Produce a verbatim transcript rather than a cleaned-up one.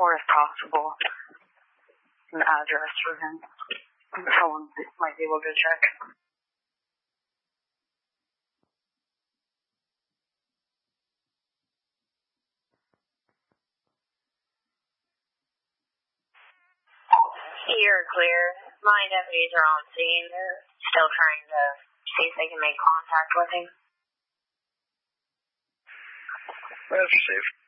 or if possible, an address for him. Someone might be able to check. You're clear. My deputies are on scene. They're still trying to see if they can make contact with him. That's safe.